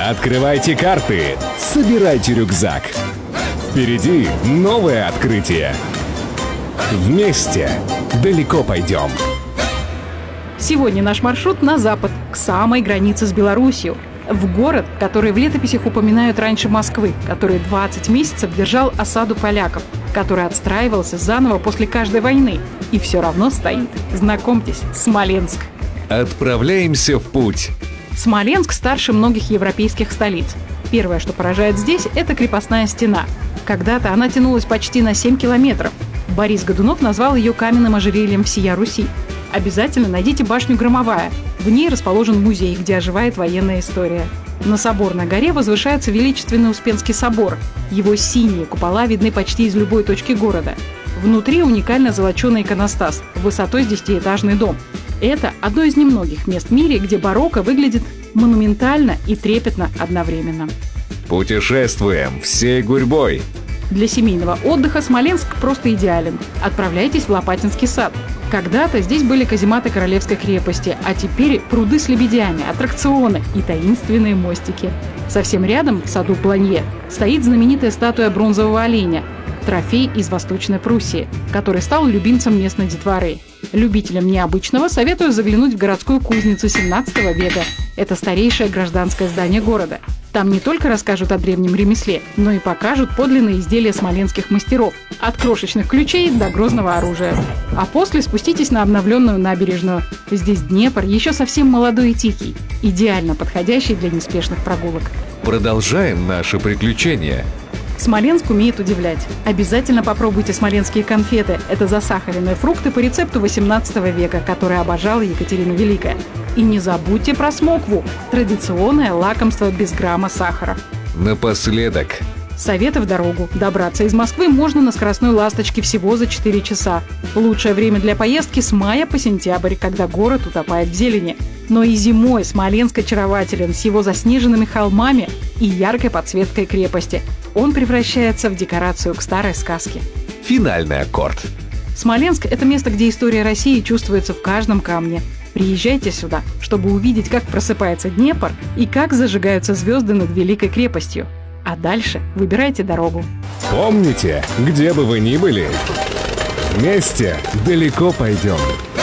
Открывайте карты, собирайте рюкзак. Впереди новое открытие. Вместе далеко пойдем. Сегодня наш маршрут на запад, к самой границе с Белоруссией. В город, который в летописях упоминают раньше Москвы, который 20 месяцев держал осаду поляков, который отстраивался заново после каждой войны и все равно стоит. Знакомьтесь, Смоленск. Отправляемся в путь. Смоленск старше многих европейских столиц. Первое, что поражает здесь, это крепостная стена. Когда-то она тянулась почти на 7 километров. Борис Годунов назвал ее каменным ожерельем всея Руси. Обязательно найдите башню Громовая. В ней расположен музей, где оживает военная история. На Соборной горе возвышается величественный Успенский собор. Его синие купола видны почти из любой точки города. Внутри уникально золоченый иконостас, высотой с 10-этажный дом. Это одно из немногих мест в мире, где барокко выглядит монументально и трепетно одновременно. Путешествуем всей гурьбой. Для семейного отдыха Смоленск просто идеален. Отправляйтесь в Лопатинский сад. Когда-то здесь были казематы Королевской крепости, а теперь пруды с лебедями, аттракционы и таинственные мостики. Совсем рядом, в саду Планье, стоит знаменитая статуя бронзового оленя, трофей из Восточной Пруссии, который стал любимцем местной детворы. Любителям необычного советую заглянуть в городскую кузницу 17 века. Это старейшее гражданское здание города. Там не только расскажут о древнем ремесле, но и покажут подлинные изделия смоленских мастеров, от крошечных ключей до грозного оружия. А после спуститесь на обновленную набережную. Здесь Днепр еще совсем молодой и тихий, идеально подходящий для неспешных прогулок. Продолжаем наше приключение. Смоленск умеет удивлять. Обязательно попробуйте смоленские конфеты. Это засахаренные фрукты по рецепту 18 века, который обожала Екатерина Великая. И не забудьте про смокву – традиционное лакомство без грамма сахара. Напоследок. Советы в дорогу. Добраться из Москвы можно на скоростной «Ласточке» всего за 4 часа. Лучшее время для поездки с мая по сентябрь, когда город утопает в зелени. Но и зимой Смоленск очарователен с его заснеженными холмами и яркой подсветкой крепости. Он превращается в декорацию к старой сказке. Финальный аккорд. Смоленск – это место, где история России чувствуется в каждом камне. Приезжайте сюда, чтобы увидеть, как просыпается Днепр и как зажигаются звезды над Великой крепостью. А дальше выбирайте дорогу. Помните, где бы вы ни были, вместе далеко пойдем.